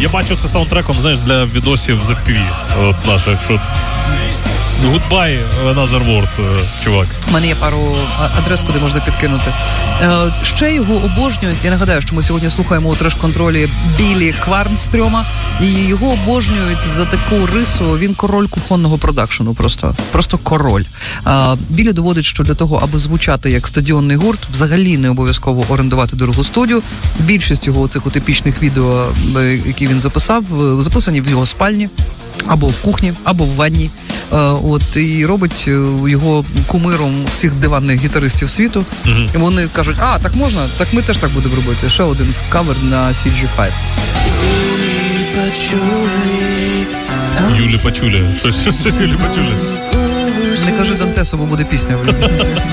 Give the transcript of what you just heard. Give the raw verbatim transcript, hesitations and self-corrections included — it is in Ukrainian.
Я бачу це саундтреком, знаєш, для відосів з еф пі ві. От наших, що... Goodbye, another world, чувак. У мене є пару адрес, куди можна підкинути. Ще його обожнюють. Я нагадаю, що ми сьогодні слухаємо у треш-контролі Білі Кварнстрьома. І його обожнюють за таку рису. Він король кухонного продакшену. Просто, просто король. Білі доводить, що для того, аби звучати як стадіонний гурт, взагалі не обов'язково орендувати дорогу студію. Більшість його цих епічних відео, які він записав, записані в його спальні. Або в кухні, або в ванні. От, і робить його кумиром всіх диванних гітаристів світу. Uh-huh. І вони кажуть, а, так можна? Так ми теж так будемо робити. Ще один кавер на сі джі п'ять. Юлі Пачулі. Щось, щось Юлі Пачулі. Не кажи Дантесу, бо буде пісня.